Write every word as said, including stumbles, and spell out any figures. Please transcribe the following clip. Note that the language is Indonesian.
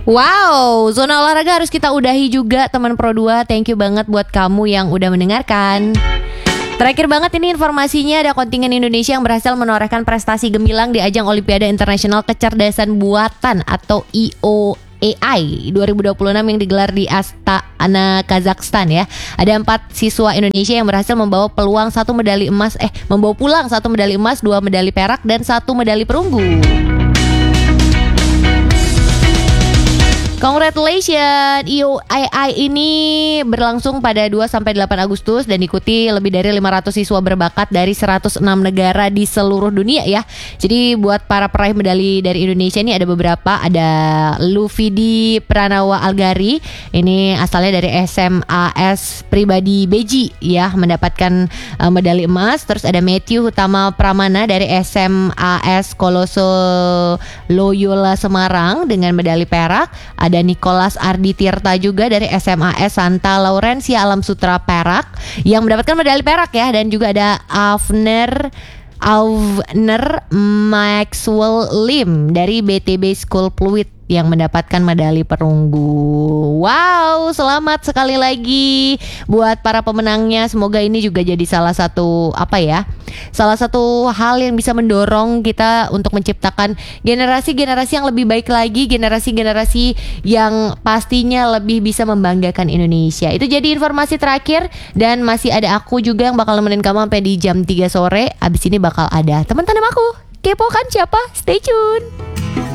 Wow, zona olahraga harus kita udahi juga teman Pro dua. Thank you banget buat kamu yang udah mendengarkan. Terakhir banget ini informasinya, ada kontingen Indonesia yang berhasil menorehkan prestasi gemilang di ajang Olimpiade Internasional Kecerdasan Buatan atau I O A I dua ribu dua puluh enam yang digelar di Astana, Kazakhstan ya. Ada empat siswa Indonesia yang berhasil membawa peluang satu medali emas, eh membawa pulang satu medali emas, dua medali perak dan satu medali perunggu. Congratulations, I O A I ini berlangsung pada dua sampai delapan Agustus dan diikuti lebih dari lima ratus siswa berbakat dari seratus enam negara di seluruh dunia ya. Jadi buat para peraih medali dari Indonesia ini ada beberapa, ada Lufidi Pranawa Algari, ini asalnya dari S M A S Pribadi Beji ya, mendapatkan uh, medali emas. Terus ada Matthew Utama Pramana dari S M A S Koloso Loyola Semarang dengan medali perak. Ada Nicholas Ardi Tirta juga dari S M A S Santa Laurencia Alam Sutra Perak yang mendapatkan medali perak ya. Dan juga ada Avner Avner Maxwell Lim dari B T B School Pluit yang mendapatkan medali perunggu. Wow, selamat sekali lagi buat para pemenangnya. Semoga ini juga jadi salah satu apa ya? Salah satu hal yang bisa mendorong kita untuk menciptakan generasi-generasi yang lebih baik lagi, generasi-generasi yang pastinya lebih bisa membanggakan Indonesia. Itu jadi informasi terakhir dan masih ada aku juga yang bakal nemenin kamu sampai di jam tiga sore. Abis ini bakal ada teman-teman aku. Kepo kan siapa? Stay tune.